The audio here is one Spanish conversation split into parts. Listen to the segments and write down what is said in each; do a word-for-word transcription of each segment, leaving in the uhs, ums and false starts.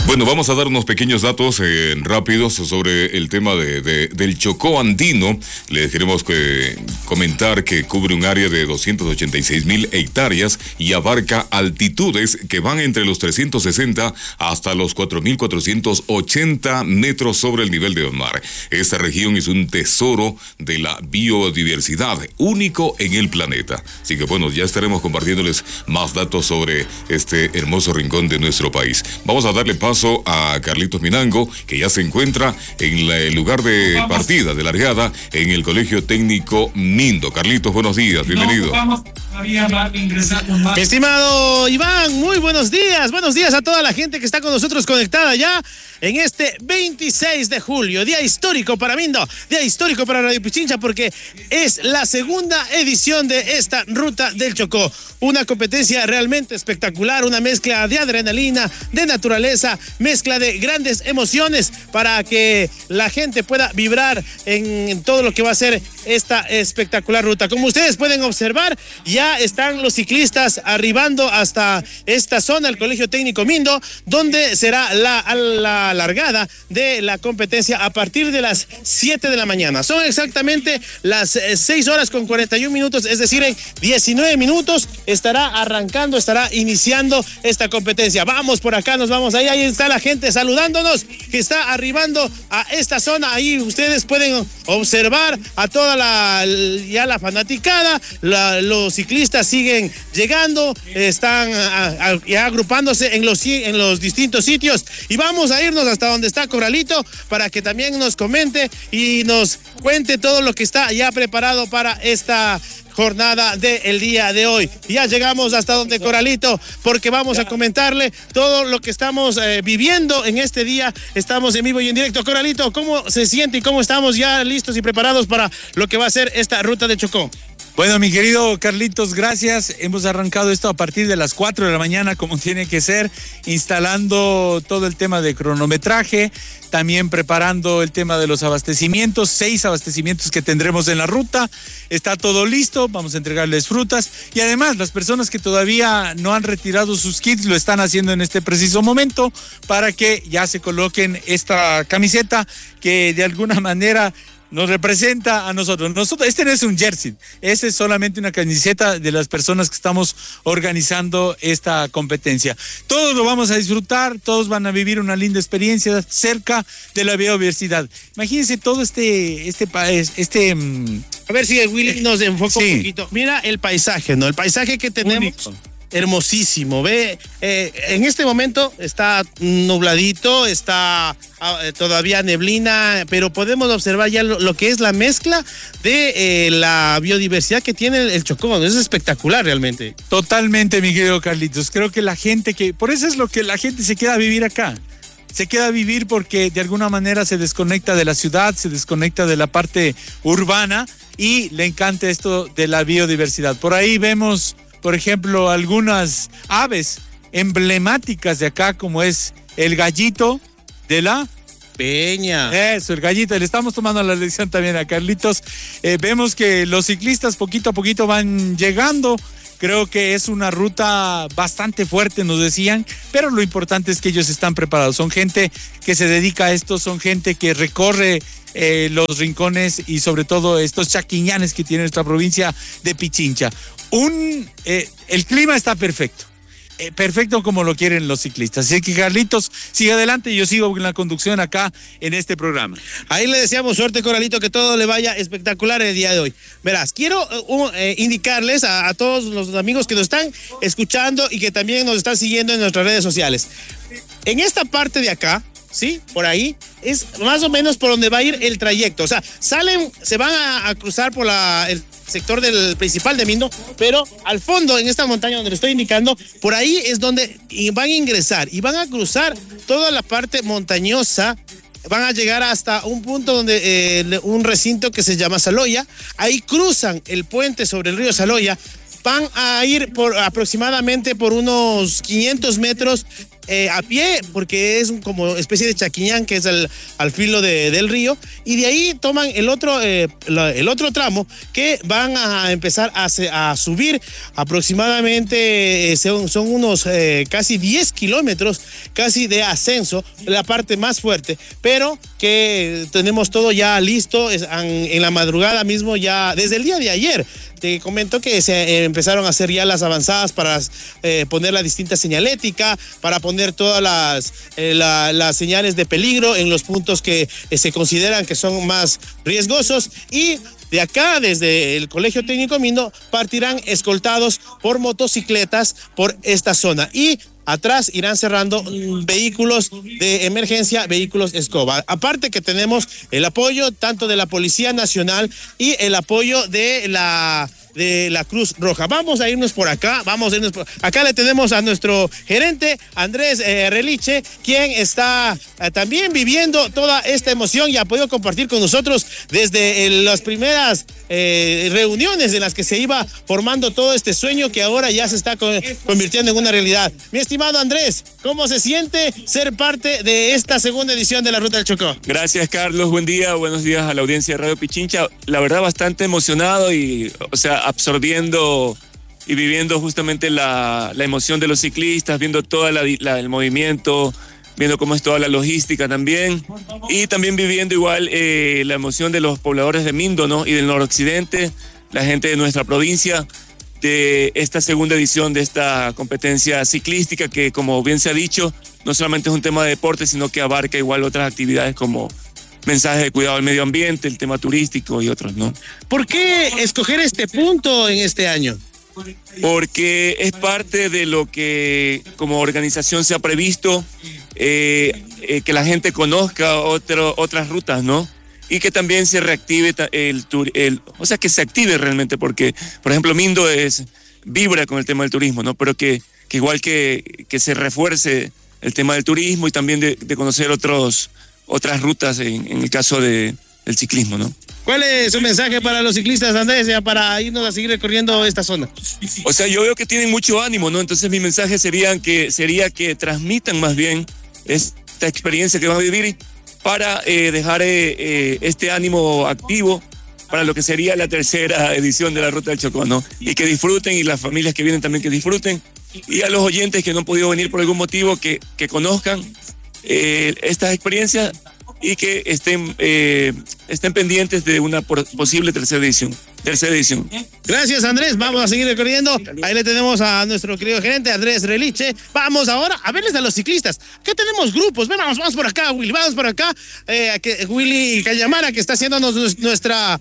Bueno, vamos a dar unos pequeños datos eh, rápidos sobre el tema de, de, del Chocó andino. Les queremos que, comentar que cubre un área de doscientas ochenta y seis mil hectáreas y abarca altitudes que van entre los trescientos sesenta hasta los cuatro mil cuatrocientos ochenta metros sobre el nivel del mar. Esta región es un tesoro de la biodiversidad, único en el planeta. Así que bueno, ya estaremos compartiéndoles más datos sobre este hermoso rincón de nuestro país. Vamos a darle paso a Carlitos Minango, que ya se encuentra en la, el lugar de partida, de largada, en el Colegio Técnico Mindo. Carlitos, buenos días, bienvenido. Mi estimado Iván, muy buenos días. Buenos días a toda la gente que está con nosotros conectada ya en este veintiséis de julio, día histórico para Mindo, día histórico para Radio Pichincha, porque es la segunda edición de esta Ruta del Chocó. Una competencia realmente espectacular, una mezcla de adrenalina, de naturaleza, mezcla de grandes emociones para que la gente pueda vibrar en todo lo que va a ser esta espectacular ruta. Como ustedes pueden observar, ya están los ciclistas arribando hasta esta zona, el Colegio Técnico Mindo, donde será la, la largada de la competencia a partir de las siete de la mañana. Son exactamente las seis horas con cuarenta y un minutos, es decir, en diecinueve minutos estará arrancando, estará iniciando esta competencia. Vamos por acá, nos vamos ahí, ahí está la gente saludándonos, que está arribando a esta zona. Ahí ustedes pueden observar a toda la, ya la fanaticada, la, los ciclistas siguen llegando, están a, a, ya agrupándose en los, en los distintos sitios, y vamos a irnos hasta donde está Corralito para que también nos comente y nos cuente todo lo que está ya preparado para esta jornada del día de hoy. Ya llegamos hasta donde Corralito, porque vamos a comentarle todo lo que estamos eh, viviendo en este día. Estamos en vivo y en directo. Corralito, ¿cómo se siente y cómo estamos ya listos y preparados para lo que va a ser esta Ruta de Chocó? Bueno, mi querido Carlitos, gracias. Hemos arrancado esto a partir de las cuatro de la mañana, como tiene que ser, instalando todo el tema de cronometraje, también preparando el tema de los abastecimientos, seis abastecimientos que tendremos en la ruta. Está todo listo, vamos a entregarles frutas, y además las personas que todavía no han retirado sus kits lo están haciendo en este preciso momento para que ya se coloquen esta camiseta que de alguna manera nos representa a nosotros. Nosotros, este no es un jersey, este es solamente una camiseta de las personas que estamos organizando esta competencia. Todos lo vamos a disfrutar, todos van a vivir una linda experiencia cerca de la biodiversidad. Imagínense todo este, este país, este... A ver si Willy nos enfoca sí. un poquito. Mira el paisaje, ¿no? El paisaje que tenemos. Único. Hermosísimo, ve, eh, en este momento está nubladito, está eh, todavía neblina, pero podemos observar ya lo, lo que es la mezcla de eh, la biodiversidad que tiene el, el Chocó. Es espectacular realmente. Totalmente, mi querido Carlitos. Creo que la gente que, por eso es lo que la gente se queda a vivir acá. Se queda a vivir porque de alguna manera se desconecta de la ciudad, se desconecta de la parte urbana y le encanta esto de la biodiversidad. Por ahí vemos, por ejemplo, algunas aves emblemáticas de acá, como es el gallito de la Peña. Eso, el gallito. Le estamos tomando la lección también a Carlitos. Eh, vemos que los ciclistas poquito a poquito van llegando. Creo que es una ruta bastante fuerte, nos decían, pero lo importante es que ellos están preparados. Son gente que se dedica a esto, son gente que recorre eh, los rincones y sobre todo estos chaquiñanes que tiene nuestra provincia de Pichincha. Un, eh, el clima está perfecto. Eh, perfecto como lo quieren los ciclistas. Así que Carlitos, sigue adelante y yo sigo en la conducción acá en este programa. Ahí le deseamos suerte, Corralito, que todo le vaya espectacular el día de hoy. Verás, quiero uh, eh, indicarles a, a todos los amigos que nos están escuchando y que también nos están siguiendo en nuestras redes sociales. En esta parte de acá, sí, por ahí, es más o menos por donde va a ir el trayecto. O sea, salen, se van a, a cruzar por la... El, sector del principal de Mindo, pero al fondo, en esta montaña donde le estoy indicando, por ahí es donde van a ingresar y van a cruzar toda la parte montañosa. Van a llegar hasta un punto donde eh, un recinto que se llama Saloya. Ahí cruzan el puente sobre el río Saloya. Van a ir por aproximadamente por unos quinientos metros eh, a pie, porque es un, como especie de chaquiñán que es al, al filo de, del río, y de ahí toman el otro, eh, la, el otro tramo que van a empezar a, a subir aproximadamente, eh, son, son unos eh, casi diez kilómetros, casi de ascenso, la parte más fuerte, pero que tenemos todo ya listo, es, en, en la madrugada mismo ya, desde el día de ayer, te comento que se eh, empezaron a hacer ya las avanzadas para eh, poner la distinta señalética, para poner todas las, eh, la, las señales de peligro en los puntos que eh, se consideran que son más riesgosos, y de acá, desde el Colegio Técnico Mindo, partirán escoltados por motocicletas por esta zona, y atrás irán cerrando vehículos de emergencia, vehículos escoba. Aparte que tenemos el apoyo tanto de la Policía Nacional y el apoyo de la de la Cruz Roja. Vamos a irnos por acá, vamos a irnos por acá. Le tenemos a nuestro gerente Andrés eh, Reliche, quien está eh, también viviendo toda esta emoción y ha podido compartir con nosotros desde eh, las primeras eh, reuniones en las que se iba formando todo este sueño que ahora ya se está co convirtiendo en una realidad. Mi estimado Andrés, ¿cómo se siente ser parte de esta segunda edición de la Ruta del Chocó? Gracias, Carlos, buen día, buenos días a la audiencia de Radio Pichincha. La verdad, bastante emocionado y, o sea, absorbiendo y viviendo justamente la, la emoción de los ciclistas, viendo todo el movimiento, viendo cómo es toda la logística también, y también viviendo igual eh, la emoción de los pobladores de Mindo, ¿no? Y del noroccidente, la gente de nuestra provincia, de esta segunda edición de esta competencia ciclística que, como bien se ha dicho, no solamente es un tema de deporte, sino que abarca igual otras actividades como mensajes de cuidado al medio ambiente, el tema turístico y otros, ¿no? ¿Por qué escoger este punto en este año? Porque es parte de lo que como organización se ha previsto, eh, eh, que la gente conozca otro, otras rutas, ¿no? Y que también se reactive el, el, o sea, que se active realmente, porque, por ejemplo, Mindo es, vibra con el tema del turismo, ¿no? Pero que, que igual que, que se refuerce el tema del turismo y también de, de conocer otros otras rutas en, en el caso de, del ciclismo, ¿no? ¿Cuál es su mensaje para los ciclistas, Andrés, ya para irnos a seguir recorriendo esta zona? O sea, yo veo que tienen mucho ánimo, ¿no? Entonces mi mensaje sería que, sería que transmitan más bien esta experiencia que van a vivir para eh, dejar eh, eh, este ánimo activo para lo que sería la tercera edición de la Ruta del Chocó, ¿no? Y que disfruten, y las familias que vienen también que disfruten, y a los oyentes que no han podido venir por algún motivo, que, que conozcan Eh, estas experiencias y que estén, eh, estén pendientes de una posible tercera edición. Tercera edición. Gracias, Andrés. Vamos a seguir recorriendo. Ahí le tenemos a nuestro querido gerente, Andrés Reliche. Vamos ahora a verles a los ciclistas. Acá tenemos grupos. Ven, vamos, vamos por acá, Willy. Vamos por acá. Eh, que, Willy Callamara, que está haciéndonos nuestra,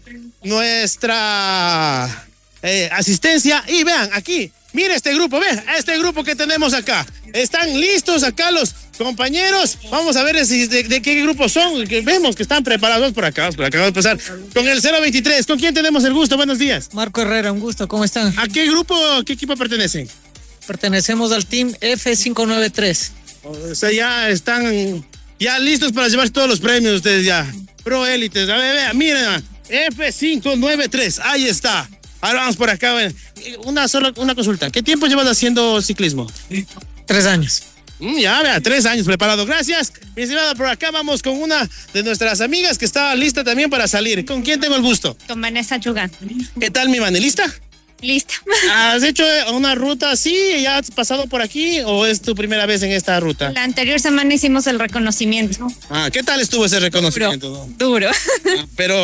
nuestra eh, asistencia. Y vean, aquí. Mira este grupo, vean, este grupo que tenemos acá. Están listos acá los compañeros. Vamos a ver si de, de qué grupo son. Que vemos que están preparados por acá. Por acá vamos a empezar con el cero veintitrés. ¿Con quién tenemos el gusto? Buenos días. Marco Herrera, un gusto. ¿Cómo están? ¿A qué grupo, qué equipo pertenecen? Pertenecemos al Team F cinco nueve tres. O sea, ya están ya listos para llevar todos los premios ustedes ya. Pro élites. A ver, vean, miren. F cinco nueve tres. Ahí está. Ahora vamos por acá. Una sola una consulta. ¿Qué tiempo llevas haciendo ciclismo? Tres años. Mm, ya, vea, tres años preparado. Gracias. Mi estimada, por acá vamos con una de nuestras amigas que está lista también para salir. ¿Con quién tengo el gusto? Con Vanessa Chugán. ¿Qué tal, mi Vane? ¿Lista? Lista. ¿Has hecho una ruta así? ¿Ya has pasado por aquí o es tu primera vez en esta ruta? La anterior semana hicimos el reconocimiento. Ah, ¿qué tal estuvo ese reconocimiento? Duro. Duro. Ah, pero